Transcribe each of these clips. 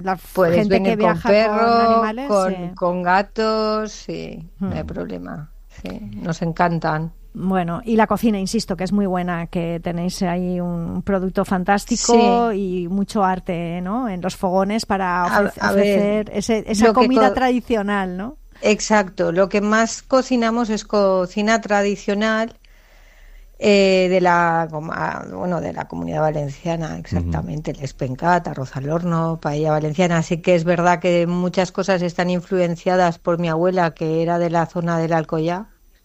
la Puedes gente venir que viaja con perro, con animales. Sí. con gatos, sí, no hay problema. Sí, nos encantan. Bueno, y la cocina, insisto, que es muy buena, que tenéis ahí un producto fantástico y mucho arte, ¿no? En los fogones para ofrecer esa comida tradicional, ¿no? Exacto, lo que más cocinamos es cocina tradicional de la Comunidad Valenciana, exactamente, el espencat, arroz al horno, paella valenciana. Así que es verdad que muchas cosas están influenciadas por mi abuela, que era de la zona del Alcoyá.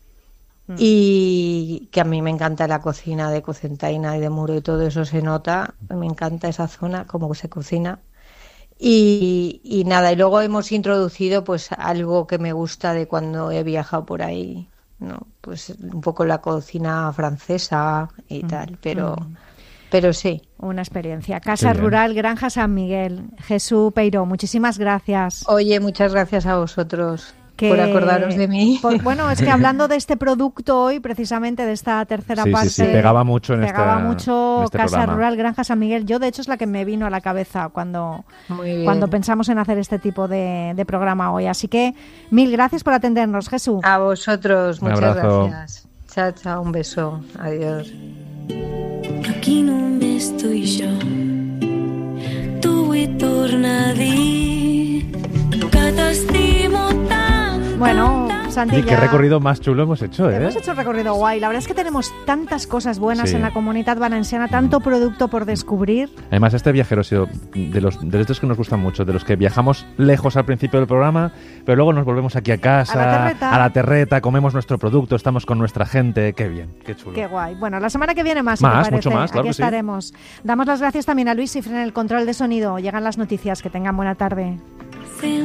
Y que a mí me encanta la cocina de Cocentaina y de Muro y todo eso se nota, me encanta esa zona, cómo se cocina y nada, y luego hemos introducido pues algo que me gusta de cuando he viajado por ahí, ¿no? Pues un poco la cocina francesa y tal, pero sí. Una experiencia. Casa Rural Granja San Miguel. Jesús Peiró, muchísimas gracias. Oye, muchas gracias a vosotros. Por acordaros de mí. Bueno, es que hablando de este producto hoy, precisamente de esta tercera parte... Sí, pegaba mucho en este Casa programa. Rural Granja San Miguel. Yo, de hecho, es la que me vino a la cabeza cuando pensamos en hacer este tipo de programa hoy. Así que, mil gracias por atendernos, Jesús. A vosotros, muchas abrazo. Gracias. Chao, chao, un beso. Adiós. Aquí només tu i jo, t'ho vull tornar a dir, que t'estimo tant. Bueno, Santi, y qué recorrido más chulo hemos hecho, ¿eh? Hemos hecho un recorrido guay. La verdad es que tenemos tantas cosas buenas en la Comunidad Valenciana, tanto producto por descubrir. Además, este viajero ha sido de estos que nos gustan mucho, de los que viajamos lejos al principio del programa, pero luego nos volvemos aquí a casa, a la terreta, comemos nuestro producto, estamos con nuestra gente. Qué bien, qué chulo. Qué guay. Bueno, la semana que viene más, si te parece. Mucho más, claro. Aquí estaremos. Damos las gracias también a Luis Cifre en el control de sonido. Llegan las noticias. Que tengan buena tarde.